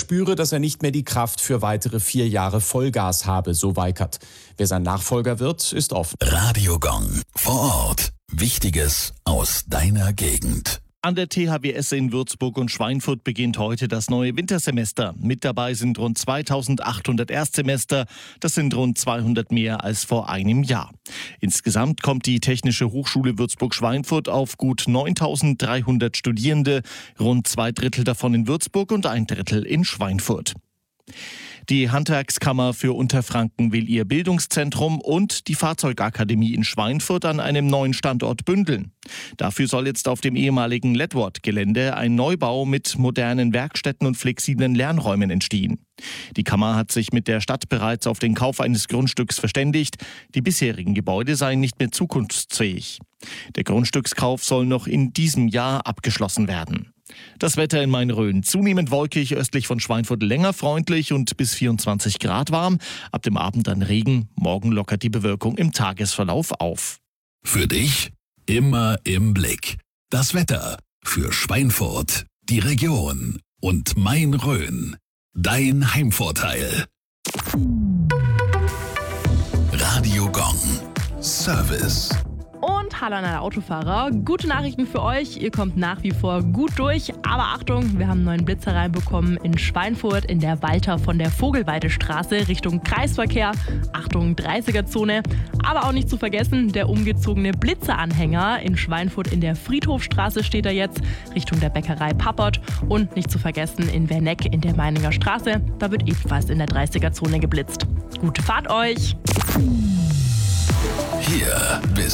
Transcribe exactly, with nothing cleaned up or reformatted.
spüre, dass er nicht mehr die Kraft für weitere vier Jahre Vollgas habe, so Weikert. Wer sein Nachfolger wird, ist offen. Radio Gong. Vor Ort. Wichtiges aus deiner Gegend. An der T H W S in Würzburg und Schweinfurt beginnt heute das neue Wintersemester. Mit dabei sind rund zweitausendachthundert Erstsemester. Das sind rund zweihundert mehr als vor einem Jahr. Insgesamt kommt die Technische Hochschule Würzburg-Schweinfurt auf gut neuntausenddreihundert Studierende, rund zwei Drittel davon in Würzburg und ein Drittel in Schweinfurt. Die Handwerkskammer für Unterfranken will ihr Bildungszentrum und die Fahrzeugakademie in Schweinfurt an einem neuen Standort bündeln. Dafür soll jetzt auf dem ehemaligen Ledward-Gelände ein Neubau mit modernen Werkstätten und flexiblen Lernräumen entstehen. Die Kammer hat sich mit der Stadt bereits auf den Kauf eines Grundstücks verständigt. Die bisherigen Gebäude seien nicht mehr zukunftsfähig. Der Grundstückskauf soll noch in diesem Jahr abgeschlossen werden. Das Wetter in Main-Rhön. Zunehmend wolkig, östlich von Schweinfurt länger freundlich und bis vierundzwanzig Grad warm. Ab dem Abend dann Regen. Morgen lockert die Bewölkung im Tagesverlauf auf. Für dich immer im Blick. Das Wetter für Schweinfurt, die Region und Main-Rhön. Dein Heimvorteil. Radio Gong. Service. Und hallo an alle Autofahrer. Gute Nachrichten für euch. Ihr kommt nach wie vor gut durch. Aber Achtung, wir haben einen neuen Blitzer reinbekommen in Schweinfurt in der Walter von der Vogelweidestraße Richtung Kreisverkehr. Achtung, dreißiger-Zone. Aber auch nicht zu vergessen, der umgezogene Blitzeranhänger in Schweinfurt in der Friedhofstraße steht er jetzt Richtung der Bäckerei Pappert. Und nicht zu vergessen in Werneck in der Meininger Straße. Da wird ebenfalls in der dreißiger-Zone geblitzt. Gute Fahrt euch! Hier bis